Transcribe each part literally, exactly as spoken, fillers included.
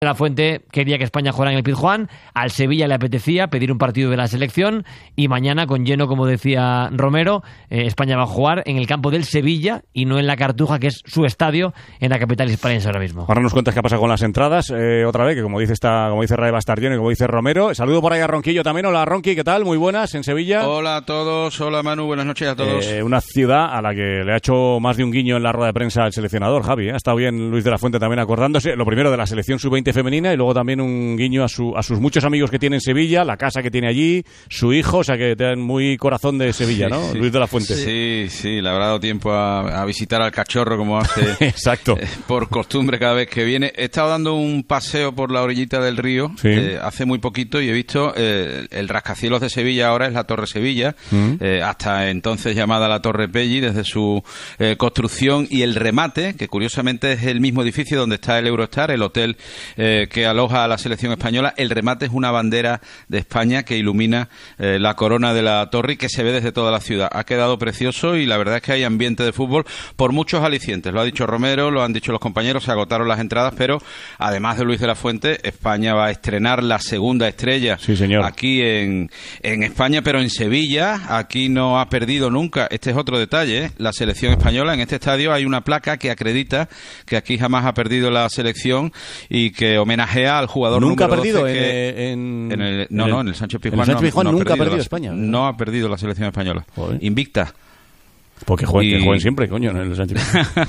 la Fuente quería que España jugara en el Pizjuán, al Sevilla le apetecía pedir un partido de la selección y mañana con lleno, como decía Romero, eh, España va a jugar en el campo del Sevilla y no en la Cartuja, que es su estadio en la capital hispalense ahora mismo. Ahora nos cuentas qué ha pasado con las entradas, eh, otra vez, que como dice esta, como dice Ray va a estar lleno y como dice Romero. Saludo por ahí a Ronquillo también. Hola Ronqui, ¿qué tal? Muy buenas, en Sevilla. Hola a todos, hola Manu, buenas noches a todos. Eh, una ciudad a la que le ha hecho más de un guiño en la rueda de prensa el seleccionador, Javi. ¿eh? Ha estado bien Luis de la Fuente también acordándose, lo primero de la selección sub veinte femenina y luego también un guiño a, su, a sus muchos amigos que tiene en Sevilla, la casa que tiene allí, su hijo, o sea que tienen muy corazón de Sevilla, ¿no? Sí, Luis de la Fuente. Sí, sí, le habrá dado tiempo a, a visitar al cachorro como hace Exacto. Eh, por costumbre cada vez que viene. He estado dando un paseo por la orillita del río sí. eh, hace muy poquito y he visto eh, el rascacielos de Sevilla, ahora es la Torre Sevilla, mm. eh, hasta entonces llamada la Torre Pelli, desde su eh, construcción y el remate, que curiosamente es el mismo edificio donde está el Eurostar, el hotel eh, que aloja a la selección española. El remate es una bandera de España que ilumina eh, la corona de la torre y que se ve desde toda la ciudad. Ha quedado precioso y la verdad es que hay ambiente de fútbol por muchos alicientes. Lo ha dicho Romero, lo han dicho los compañeros, se agotaron las entradas, pero además de Luis de la Fuente, España va a estrenar la segunda estrella sí, señor. aquí en, en España, pero en Sevilla. Aquí no ha perdido nunca. Este es otro detalle, ¿eh? La selección española, en este estadio hay una placa que acredita que aquí jamás ha perdido la selección y que homenajea al jugador nunca número ha perdido doce que, en, en, en el, no, en el, no, en el Sánchez Pizjuán, en el Sánchez Pizjuán no, no nunca ha perdido la, España. No ha perdido la selección española. Joder. Invicta. Porque jueguen, y... que jueguen siempre, coño, en el Sánchez.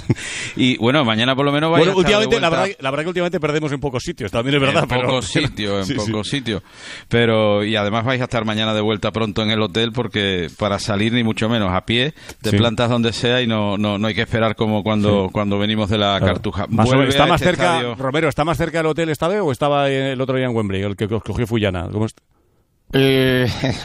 Y bueno, mañana por lo menos vais bueno, a estar últimamente, de la verdad, la verdad que últimamente perdemos en pocos sitios, también es verdad. En pero... pocos sitios, en sí, pocos sí. sitios. Pero, y además vais a estar mañana de vuelta pronto en el hotel porque para salir ni mucho menos a pie, de sí. plantas donde sea y no, no, no hay que esperar como cuando, sí. cuando venimos de la claro. Cartuja. Más o, ¿Está más este cerca, estadio... Romero, está más cerca del hotel esta vez o estaba el otro día en Wembley, el que cogió Fullana? ¿Cómo está? Eh...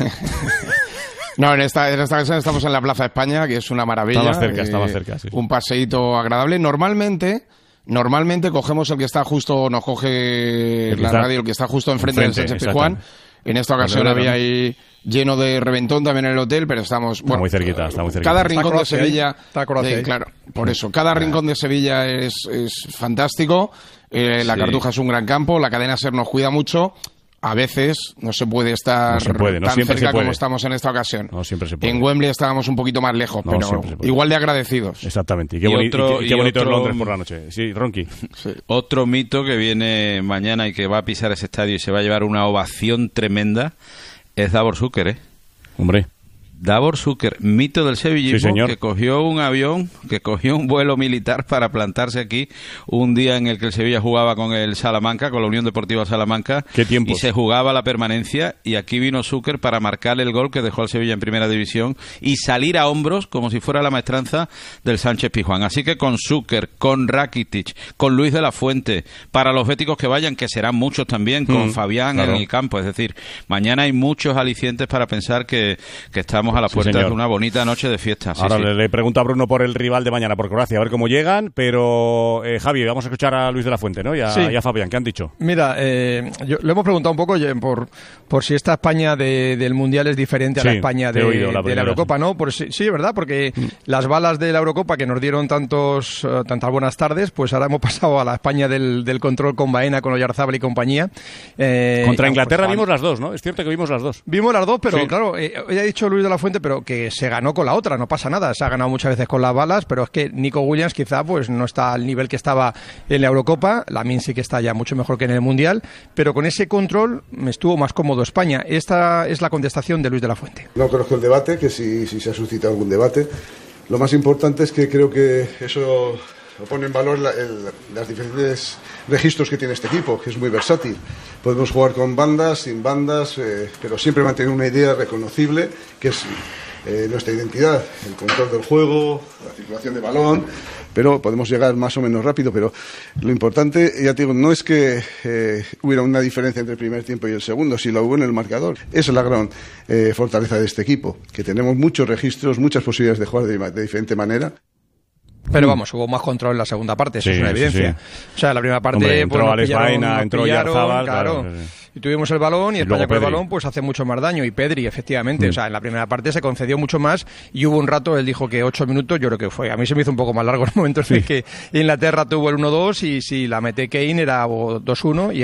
No, en esta, en esta ocasión estamos en la Plaza España, que es una maravilla. Está más cerca, eh, está más cerca, sí. Un paseíto agradable. Normalmente, normalmente cogemos el que está justo, nos coge el la está, radio, el que está justo enfrente, enfrente del Sánchez Pizjuán. En esta ocasión había ahí lleno de reventón también en el hotel, pero estamos... Bueno, está muy cerquita, está muy cerquita. Cada rincón de Sevilla... Está Croacia, de, claro, por eso. Cada rincón de Sevilla es, es fantástico. Eh, la sí. Cartuja es un gran campo, la cadena SER nos cuida mucho. A veces no se puede estar no se puede, no tan cerca como estamos en esta ocasión. No siempre se puede. En Wembley estábamos un poquito más lejos, no, pero igual de agradecidos. Exactamente. Y qué, y boni otro, y qué, qué bonito otro, es Londres por la noche. Sí, Ronqui. Sí. Otro mito que viene mañana y que va a pisar ese estadio y se va a llevar una ovación tremenda es Davor Suker, ¿eh? Hombre. Davor Suker, mito del sevillismo, sí, que cogió un avión, que cogió un vuelo militar para plantarse aquí un día en el que el Sevilla jugaba con el Salamanca, con la Unión Deportiva Salamanca. ¿Qué tiempo? Y se jugaba la permanencia y aquí vino Suker para marcar el gol que dejó al Sevilla en primera división y salir a hombros como si fuera la maestranza del Sánchez Pizjuán. Así que con Suker, con Rakitic, con Luis de la Fuente, para los béticos que vayan, que serán muchos también, con mm, Fabián claro. en el campo. Es decir, mañana hay muchos alicientes para pensar que, que estamos a las puertas sí, de una bonita noche de fiesta. Sí, Ahora sí. Le, le pregunto a Bruno por el rival de mañana, por Croacia, a ver cómo llegan, pero eh, Javi, vamos a escuchar a Luis de la Fuente, ¿no? Y a, sí. y a Fabián, ¿qué han dicho? Mira, eh, yo, le hemos preguntado un poco por, por si esta España de, del Mundial es diferente a sí, la España de, oído, la, de la Eurocopa, ¿no? Por, sí, sí, ¿verdad? Porque mm. las balas de la Eurocopa que nos dieron tantos uh, tantas buenas tardes, pues ahora hemos pasado a la España del, del control con Baena, con Oyarzábal y compañía. Eh, Contra Inglaterra pues, vimos las dos, ¿no? Es cierto que vimos las dos. Vimos las dos, pero sí. claro, eh, ya ha dicho Luis de la Fuente, pero que se ganó con la otra, no pasa nada, se ha ganado muchas veces con las balas, pero es que Nico Williams quizá pues no está al nivel que estaba en la Eurocopa, Lamine sí que está ya mucho mejor que en el Mundial, pero con ese control me estuvo más cómodo España. Esta es la contestación de Luis de la Fuente. No conozco el debate, que si, si se ha suscitado algún debate. Lo más importante es que creo que eso pone en valor la, el, las diferentes registros que tiene este equipo, que es muy versátil. Podemos jugar con bandas, sin bandas, eh, pero siempre mantener una idea reconocible, que es Eh, nuestra identidad, el control del juego, la circulación de balón, pero podemos llegar más o menos rápido, pero lo importante, ya te digo, no es que eh, hubiera una diferencia entre el primer tiempo y el segundo, si la hubo en el marcador. Esa es la gran eh, fortaleza de este equipo, que tenemos muchos registros, muchas posibilidades de jugar de, de diferente manera. Pero vamos, hubo más control en la segunda parte, eso sí, es una evidencia. Sí, sí. O sea, en la primera parte... Hombre, entró pues, Alex Baena, entró Oyarzábal, claro. claro. Y tuvimos el balón y, y España con el balón pues hace mucho más daño. Y Pedri, efectivamente, mm. o sea, en la primera parte se concedió mucho más y hubo un rato, él dijo que ocho minutos, yo creo que fue. A mí se me hizo un poco más largo el momento en sí. el que Inglaterra tuvo el uno dos y si la mete Kane era dos uno y